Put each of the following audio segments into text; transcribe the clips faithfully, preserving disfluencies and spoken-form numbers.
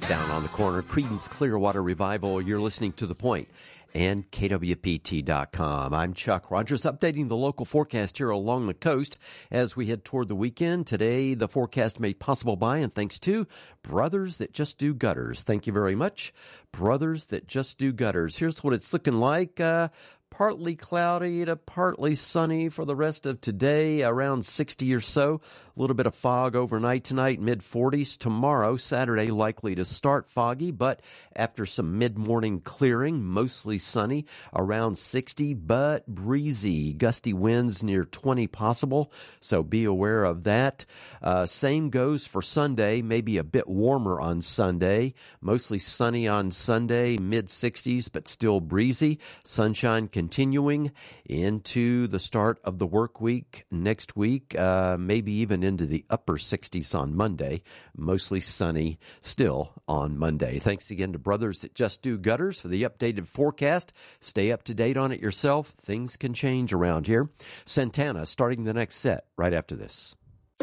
down on the corner. Creedence Clearwater Revival. You're listening to The Point and K W P T dot com. I'm Chuck Rogers, updating the local forecast here along the coast as we head toward the weekend. Today, the forecast made possible by and thanks to Brothers That Just Do Gutters. Thank you very much, Brothers That Just Do Gutters. Here's what it's looking like. Uh, partly cloudy to partly sunny for the rest of today, around sixty or so. A little bit of fog overnight tonight, mid forties. Tomorrow, Saturday, likely to start foggy, but after some mid-morning clearing, mostly sunny, around sixty, but breezy. Gusty winds near twenty possible, so be aware of that. Uh, same goes for Sunday, maybe a bit warmer on Sunday. Mostly sunny on Sunday, mid sixties, but still breezy. Sunshine continuing into the start of the work week next week, uh, maybe even into the upper sixties on Monday. Mostly sunny still on Monday. Thanks again to Brothers That Just Do Gutters for the updated forecast. Stay up to date on it yourself. Things can change around here. Santana starting the next set right after this.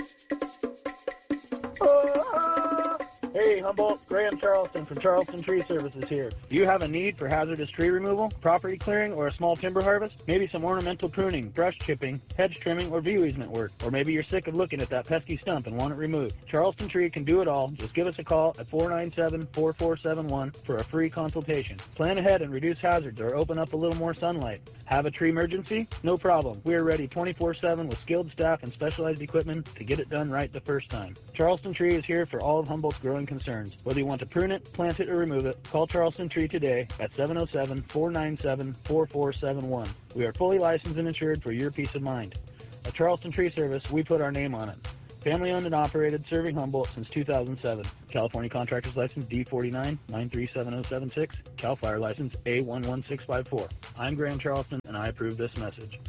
Hey, Humboldt, Graham Charleston from Charleston Tree Services here. Do you have a need for hazardous tree removal, property clearing, or a small timber harvest? Maybe some ornamental pruning, brush chipping, hedge trimming, or view easement work. Or maybe you're sick of looking at that pesky stump and want it removed. Charleston Tree can do it all. Just give us a call at four nine seven, four four seven one for a free consultation. Plan ahead and reduce hazards or open up a little more sunlight. Have a tree emergency? No problem. We are ready twenty-four seven with skilled staff and specialized equipment to get it done right the first time. Charleston Tree is here for all of Humboldt's growing concerns. Whether you want to prune it, plant it, or remove it, call Charleston Tree today at seven oh seven, four nine seven, four four seven one. We are fully licensed and insured for your peace of mind. At Charleston Tree Service, we put our name on it. Family owned and operated, serving Humboldt since two thousand seven. California Contractor's License D forty-nine, nine three seven oh seven six. Cal Fire License A one one six five four. I'm Graham Charleston, and I approve this message.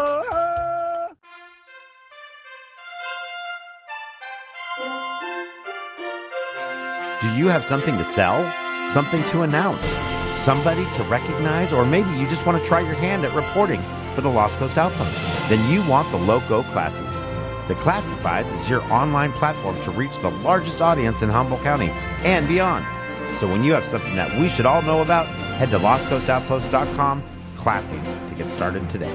Do you have something to sell? Something to announce? Somebody to recognize? Or maybe you just want to try your hand at reporting for the Lost Coast Outpost? Then you want the Loco Classies. The Classifieds is your online platform to reach the largest audience in Humboldt County and beyond. So when you have something that we should all know about, head to lost coast outpost dot com Classies to get started today.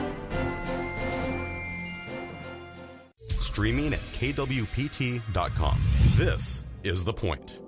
Streaming at K W P T dot com. This is The Point.